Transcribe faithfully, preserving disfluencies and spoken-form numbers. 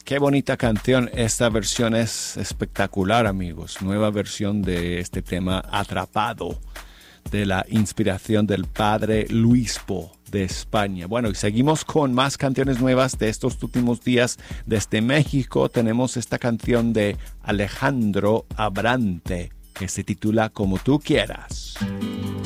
Qué bonita canción. Esta versión es espectacular, amigos. Nueva versión de este tema Atrapado, de la inspiración del padre Luispo de España. Bueno, y seguimos con más canciones nuevas de estos últimos días. Desde México tenemos esta canción de Alejandro Abrante que se titula Como tú quieras.